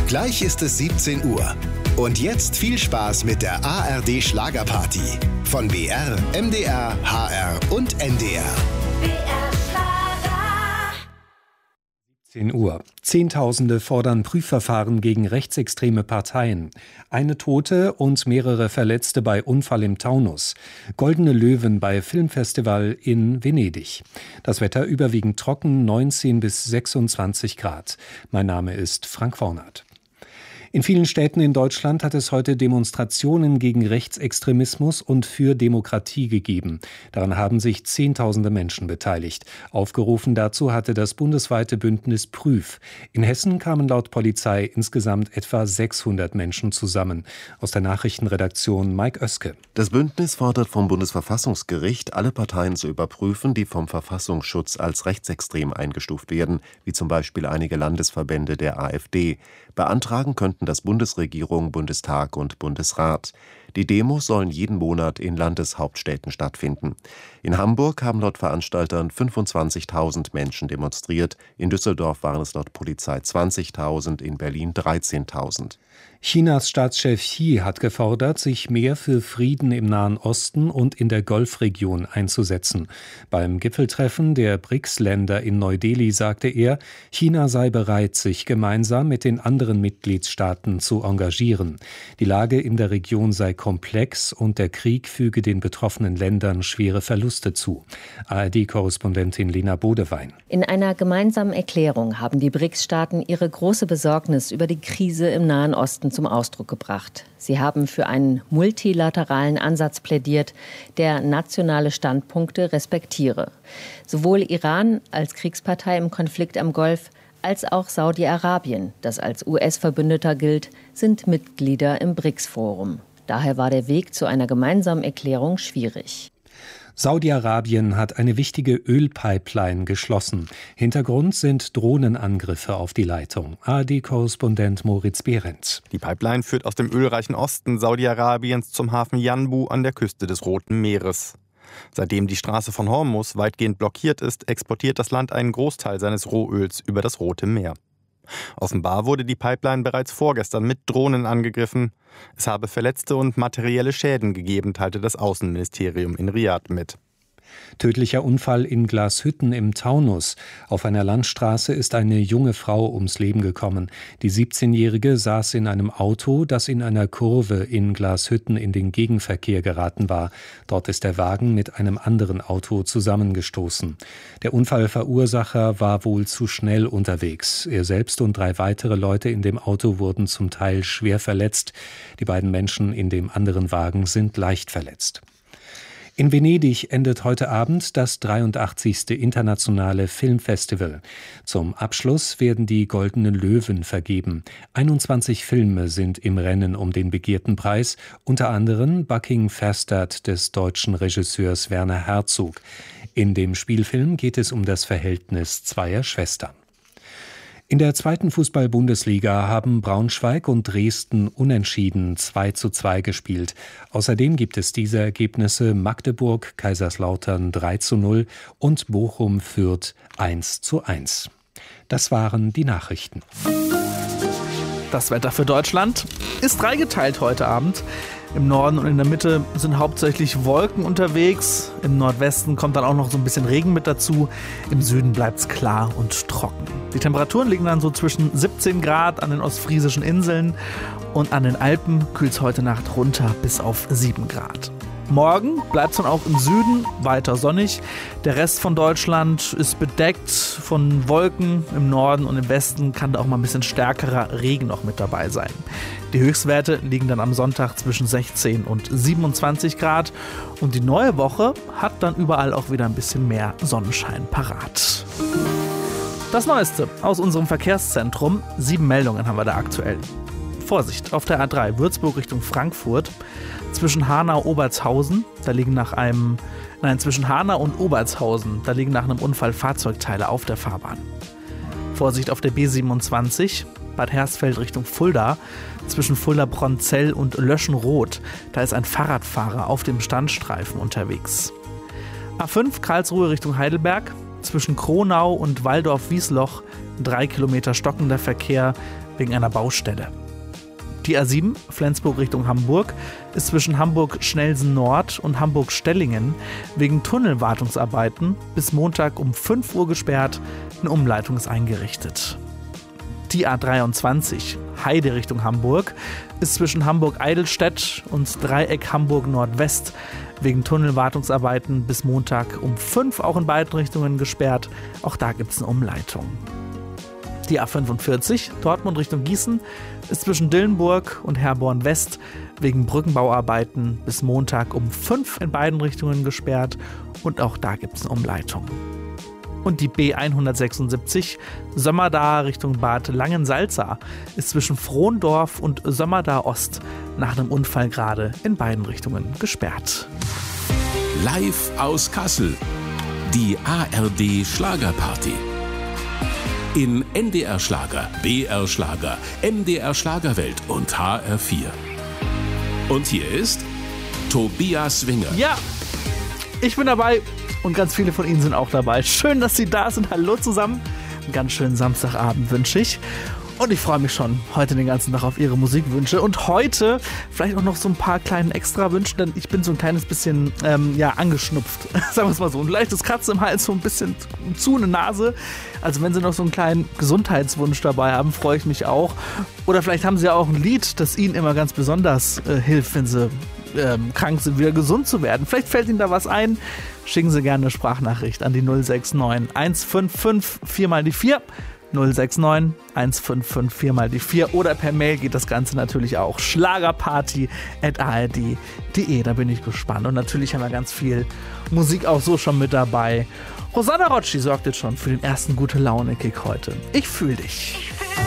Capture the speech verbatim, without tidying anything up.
Gleich ist es siebzehn Uhr. Und jetzt viel Spaß mit der A R D Schlagerparty. Von B R, M D R, H R und N D R. B R Schlager. siebzehn Uhr. Zehntausende fordern Prüfverfahren gegen rechtsextreme Parteien. Eine Tote und mehrere Verletzte bei Unfall im Taunus. Goldene Löwen bei Filmfestival in Venedig. Das Wetter überwiegend trocken, neunzehn bis sechsundzwanzig Grad. Mein Name ist Frank Wornert. In vielen Städten in Deutschland hat es heute Demonstrationen gegen Rechtsextremismus und für Demokratie gegeben. Daran haben sich Zehntausende Menschen beteiligt. Aufgerufen dazu hatte das bundesweite Bündnis Prüf. In Hessen kamen laut Polizei insgesamt etwa sechshundert Menschen zusammen. Aus der Nachrichtenredaktion Mike Oeske. Das Bündnis fordert vom Bundesverfassungsgericht, alle Parteien zu überprüfen, die vom Verfassungsschutz als rechtsextrem eingestuft werden, wie zum Beispiel einige Landesverbände der AfD. Beantragen könnten das Bundesregierung, Bundestag und Bundesrat. Die Demos sollen jeden Monat in Landeshauptstädten stattfinden. In Hamburg haben laut Veranstaltern fünfundzwanzigtausend Menschen demonstriert. In Düsseldorf waren es laut Polizei zwanzigtausend, in Berlin dreizehntausend. Chinas Staatschef Xi hat gefordert, sich mehr für Frieden im Nahen Osten und in der Golfregion einzusetzen. Beim Gipfeltreffen der B R I C S-Länder in Neu-Delhi sagte er, China sei bereit, sich gemeinsam mit den anderen Mitgliedstaaten zu engagieren. Die Lage in der Region sei komplex und der Krieg füge den betroffenen Ländern schwere Verluste zu. A R D-Korrespondentin Lena Bodewein. In einer gemeinsamen Erklärung haben die B R I C S-Staaten ihre große Besorgnis über die Krise im Nahen Osten zum Ausdruck gebracht. Sie haben für einen multilateralen Ansatz plädiert, der nationale Standpunkte respektiere. Sowohl Iran als Kriegspartei im Konflikt am Golf als auch Saudi-Arabien, das als U S-Verbündeter gilt, sind Mitglieder im B R I C S-Forum. Daher war der Weg zu einer gemeinsamen Erklärung schwierig. Saudi-Arabien hat eine wichtige Ölpipeline geschlossen. Hintergrund sind Drohnenangriffe auf die Leitung. A R D-Korrespondent Moritz Behrendt. Die Pipeline führt aus dem ölreichen Osten Saudi-Arabiens zum Hafen Yanbu an der Küste des Roten Meeres. Seitdem die Straße von Hormuz weitgehend blockiert ist, exportiert das Land einen Großteil seines Rohöls über das Rote Meer. Offenbar wurde die Pipeline bereits vorgestern mit Drohnen angegriffen. Es habe Verletzte und materielle Schäden gegeben, teilte das Außenministerium in Riad mit. Tödlicher Unfall in Glashütten im Taunus. Auf einer Landstraße ist eine junge Frau ums Leben gekommen. Die siebzehnjährige saß in einem Auto, das in einer Kurve in Glashütten in den Gegenverkehr geraten war. Dort ist der Wagen mit einem anderen Auto zusammengestoßen. Der Unfallverursacher war wohl zu schnell unterwegs. Er selbst und drei weitere Leute in dem Auto wurden zum Teil schwer verletzt. Die beiden Menschen in dem anderen Wagen sind leicht verletzt. In Venedig endet heute Abend das dreiundachtzigste internationale Filmfestival. Zum Abschluss werden die Goldenen Löwen vergeben. einundzwanzig Filme sind im Rennen um den begehrten Preis, unter anderem Bucking Falstaff des deutschen Regisseurs Werner Herzog. In dem Spielfilm geht es um das Verhältnis zweier Schwestern. In der zweiten Fußball-Bundesliga haben Braunschweig und Dresden unentschieden zwei zu zwei gespielt. Außerdem gibt es diese Ergebnisse: Magdeburg, Kaiserslautern drei zu null und Bochum Fürth eins zu eins. Das waren die Nachrichten. Das Wetter für Deutschland ist dreigeteilt heute Abend. Im Norden und in der Mitte sind hauptsächlich Wolken unterwegs. Im Nordwesten kommt dann auch noch so ein bisschen Regen mit dazu. Im Süden bleibt es klar und trocken. Die Temperaturen liegen dann so zwischen siebzehn Grad an den ostfriesischen Inseln und an den Alpen kühlt es heute Nacht runter bis auf sieben Grad. Morgen bleibt es dann auch im Süden weiter sonnig. Der Rest von Deutschland ist bedeckt von Wolken. Im Norden und im Westen kann da auch mal ein bisschen stärkerer Regen noch mit dabei sein. Die Höchstwerte liegen dann am Sonntag zwischen sechzehn und siebenundzwanzig Grad. Und die neue Woche hat dann überall auch wieder ein bisschen mehr Sonnenschein parat. Das Neueste aus unserem Verkehrszentrum. Sieben Meldungen haben wir da aktuell. Vorsicht, auf der A drei Würzburg Richtung Frankfurt. Zwischen Hanau und Obertshausen, da liegen nach einem, nein, zwischen Hanau und Obertshausen, da liegen nach einem Unfall Fahrzeugteile auf der Fahrbahn. Vorsicht auf der B siebenundzwanzig, Bad Hersfeld Richtung Fulda, zwischen Fulda-Bronzell und Löschenroth, da ist ein Fahrradfahrer auf dem Standstreifen unterwegs. A fünf Karlsruhe Richtung Heidelberg, zwischen Kronau und Waldorf-Wiesloch drei Kilometer stockender Verkehr wegen einer Baustelle. Die A sieben, Flensburg Richtung Hamburg, ist zwischen Hamburg-Schnelsen Nord und Hamburg-Stellingen wegen Tunnelwartungsarbeiten bis Montag um fünf Uhr gesperrt. Eine Umleitung ist eingerichtet. Die A dreiundzwanzig, Heide Richtung Hamburg, ist zwischen Hamburg-Eidelstedt und Dreieck Hamburg-Nordwest wegen Tunnelwartungsarbeiten bis Montag um fünf auch in beiden Richtungen gesperrt. Auch da gibt es eine Umleitung. Die A fünfundvierzig, Dortmund Richtung Gießen, ist zwischen Dillenburg und Herborn West wegen Brückenbauarbeiten bis Montag um fünf in beiden Richtungen gesperrt. Und auch da gibt es eine Umleitung. Und die B hundertsechsundsiebzig, Sömmerda Richtung Bad Langensalza, ist zwischen Frohndorf und Sömmerda Ost nach einem Unfall gerade in beiden Richtungen gesperrt. Live aus Kassel, die A R D Schlagerparty. In N D R Schlager, B R Schlager, M D R Schlagerwelt und H R vier. Und hier ist Tobias Winger. Ja, ich bin dabei und ganz viele von Ihnen sind auch dabei. Schön, dass Sie da sind. Hallo zusammen. Einen ganz schönen Samstagabend wünsche ich. Und ich freue mich schon heute den ganzen Tag auf Ihre Musikwünsche. Und heute vielleicht auch noch so ein paar kleine Extrawünsche, denn ich bin so ein kleines bisschen ähm, ja, angeschnupft. Sagen wir es mal so. Ein leichtes Kratzen im Hals, so ein bisschen zu eine Nase. Also wenn Sie noch so einen kleinen Gesundheitswunsch dabei haben, freue ich mich auch. Oder vielleicht haben Sie ja auch ein Lied, das Ihnen immer ganz besonders äh, hilft, wenn Sie ähm, krank sind, wieder gesund zu werden. Vielleicht fällt Ihnen da was ein. Schicken Sie gerne eine Sprachnachricht an die null sechs neun eins fünf fünf vier mal die vier. null sechs neun eins fünf fünf vier mal die vier oder per Mail geht das Ganze natürlich auch. Schlagerparty at a r d punkt d e, da bin ich gespannt. Und natürlich haben wir ganz viel Musik auch so schon mit dabei. Rosanna Rocci sorgt jetzt schon für den ersten Gute-Laune-Kick heute. Ich fühl dich.